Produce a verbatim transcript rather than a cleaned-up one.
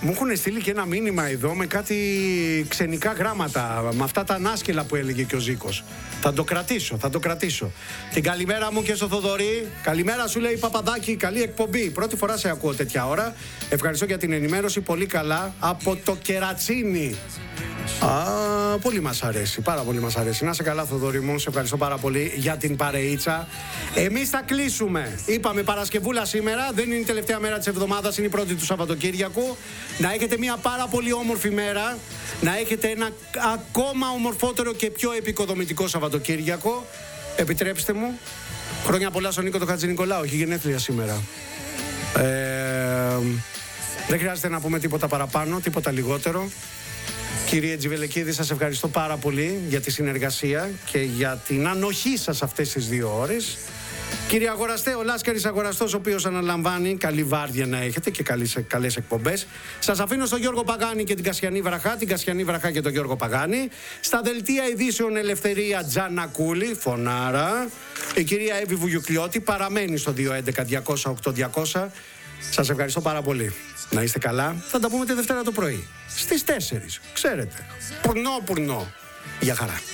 Μου έχουν στείλει και ένα μήνυμα εδώ με κάτι ξενικά γράμματα. Με αυτά τα ανάσκελα που έλεγε και ο Ζήκος. Θα το κρατήσω, θα το κρατήσω. Την καλημέρα μου και στο Θοδωρή. Καλημέρα σου, λέει Παπαδάκη. Καλή εκπομπή. Πρώτη φορά σε ακούω τέτοια ώρα. Ευχαριστώ για την ενημέρωση. Πολύ καλά. Από το Κερατσίνι. Α, πολύ μας αρέσει. Πάρα πολύ μας αρέσει. Να είσαι καλά, Θοδωρή μου. Σε ευχαριστώ πάρα πολύ για την παρεΐτσα. Εμείς θα κλείσουμε. Είπαμε Παρασκευούλα σήμερα. Δεν είναι η τελευταία μέρα της εβδομάδας. Είναι η πρώτη του Σαββατοκύριακου. Να έχετε μια πάρα πολύ όμορφη μέρα. Να έχετε ένα ακόμα ομορφότερο και πιο επικοδομητικό Σαββατοκύριακο. Επιτρέψτε μου. Χρόνια πολλά στον Νίκο τον Χατζηνικολάου. Έχει γενέθλια σήμερα. Ε, δεν χρειάζεται να πούμε τίποτα παραπάνω, τίποτα λιγότερο. Κύριε Τζιβελεκίδη, σας ευχαριστώ πάρα πολύ για τη συνεργασία και για την ανοχή σας αυτές τις δύο ώρες. Κύριε Αγοραστέ, ο Λάσκαρης Αγοραστός, ο οποίος αναλαμβάνει, καλή βάρδια να έχετε και καλές, καλές εκπομπές. Σας αφήνω στον Γιώργο Παγάνη και την Κασιανή Βραχά, την Κασιανή Βραχά και τον Γιώργο Παγάνη. Στα δελτία ειδήσεων Ελευθερία Τζανακούλη, φωνάρα. Η κυρία Εύη Βουγιουκλιώτη παραμένει στο δύο έντεκα διακόσια οκτώ διακόσια. Σας ευχαριστώ πάρα πολύ. Να είστε καλά. Θα τα πούμε τη Δευτέρα το πρωί. Στις τέσσερις. Ξέρετε. Πουρνό, πουρνό. Γεια χαρά.